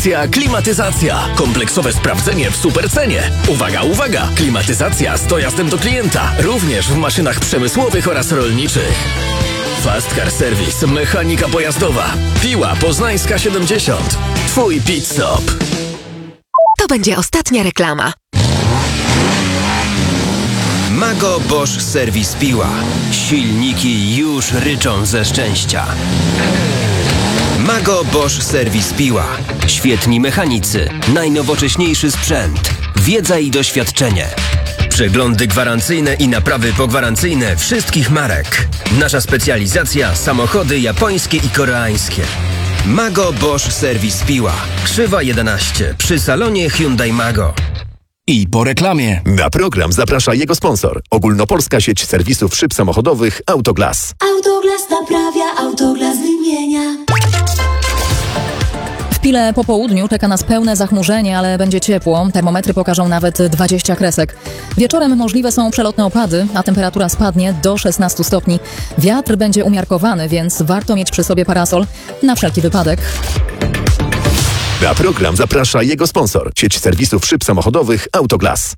Klimatyzacja. Kompleksowe sprawdzenie w supercenie. Uwaga, uwaga! Klimatyzacja z dojazdem do klienta. Również w maszynach przemysłowych oraz rolniczych. Fast Car Service. Mechanika pojazdowa. Piła Poznańska 70. Twój pit stop. To będzie ostatnia reklama. Mago Bosch Serwis Piła. Silniki już ryczą ze szczęścia. Mago Bosch Serwis Piła. Świetni mechanicy, najnowocześniejszy sprzęt, wiedza i doświadczenie. Przeglądy gwarancyjne i naprawy pogwarancyjne wszystkich marek. Nasza specjalizacja: samochody japońskie i koreańskie. Mago Bosch Serwis Piła. Krzywa 11 przy salonie Hyundai Mago. I po reklamie. Na program zaprasza jego sponsor. Ogólnopolska sieć serwisów szyb samochodowych Autoglas. Autoglas naprawia, Autoglas wymienia. W Pile po południu czeka nas pełne zachmurzenie, ale będzie ciepło. Termometry pokażą nawet 20 kresek. Wieczorem możliwe są przelotne opady, a temperatura spadnie do 16 stopni. Wiatr będzie umiarkowany, więc warto mieć przy sobie parasol na wszelki wypadek. Na program zaprasza jego sponsor. Sieć serwisów szyb samochodowych Autoglas.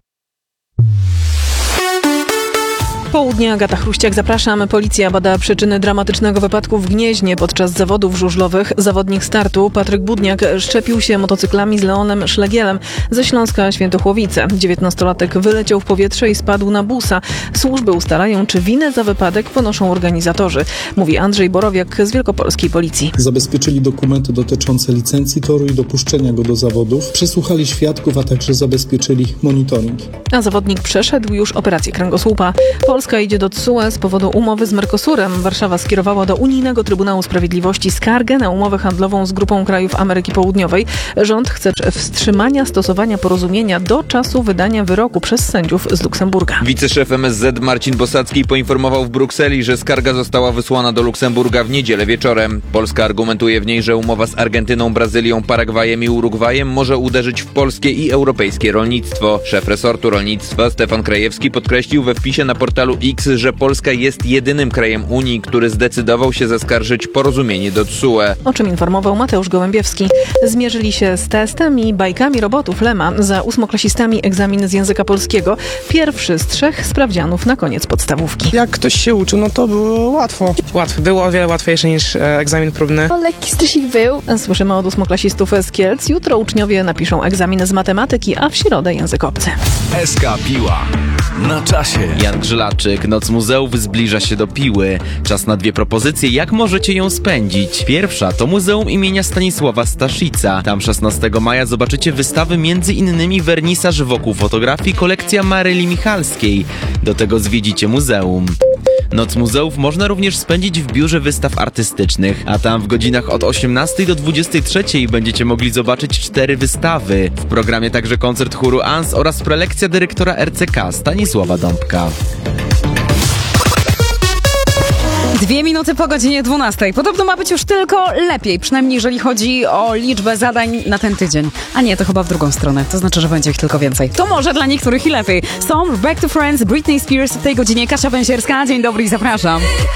Południe, Agata Chruściak, zapraszam. Policja bada przyczyny dramatycznego wypadku w Gnieźnie podczas zawodów żużlowych. Zawodnik startu Patryk Budniak szczepił się motocyklami z Leonem Szlegielem ze Śląska Świętochłowice. 19-latek wyleciał w powietrze i spadł na busa. Służby ustalają, czy winę za wypadek ponoszą organizatorzy, mówi Andrzej Borowiak z Wielkopolskiej Policji. Zabezpieczyli dokumenty dotyczące licencji toru i dopuszczenia go do zawodów. Przesłuchali świadków, a także zabezpieczyli monitoring. A zawodnik przeszedł już operację kręgosłupa. Polska idzie do TSUE z powodu umowy z Mercosurem. Warszawa skierowała do Unijnego Trybunału Sprawiedliwości skargę na umowę handlową z grupą krajów Ameryki Południowej. Rząd chce wstrzymania stosowania porozumienia do czasu wydania wyroku przez sędziów z Luksemburga. Wiceszef MSZ Marcin Bosacki poinformował w Brukseli, że skarga została wysłana do Luksemburga w niedzielę wieczorem. Polska argumentuje w niej, że umowa z Argentyną, Brazylią, Paragwajem i Urugwajem może uderzyć w polskie i europejskie rolnictwo. Szef resortu rolnictwa Stefan Krajewski podkreślił we wpisie na portalu X, że Polska jest jedynym krajem Unii, który zdecydował się zaskarżyć porozumienie do TSUE. O czym informował Mateusz Gołębiewski. Zmierzyli się z testem i bajkami robotów Lema. Za ósmoklasistami egzamin z języka polskiego. Pierwszy z 3 sprawdzianów na koniec podstawówki. Jak ktoś się uczył, no to było łatwo. Było o wiele łatwiejsze niż egzamin próbny. Lekki stresik był. Słyszymy od ósmoklasistów z Kielc. Jutro uczniowie napiszą egzamin z matematyki, a w środę język obcy. SK Piła. Na czasie. Jan Grzylaczyk. Noc muzeów zbliża się do Piły. Czas na 2 propozycje, jak możecie ją spędzić. Pierwsza to Muzeum imienia Stanisława Staszica. Tam 16 maja zobaczycie wystawy m.in. wernisaż wokół fotografii, kolekcja Maryli Michalskiej. Do tego zwiedzicie muzeum. Noc muzeów można również spędzić w biurze wystaw artystycznych, a tam w godzinach od 18 do 23 będziecie mogli zobaczyć 4 wystawy. W programie także koncert chóru ANS oraz prelekcja dyrektora RCK Stanisława Dąbka. 2 minuty po godzinie 12. Podobno ma być już tylko lepiej, przynajmniej jeżeli chodzi o liczbę zadań na ten tydzień. A nie, to chyba w drugą stronę. To znaczy, że będzie ich tylko więcej. To może dla niektórych i lepiej. Są Back to Friends, Britney Spears w tej godzinie. Kasia Węsierska. Dzień dobry i zapraszam.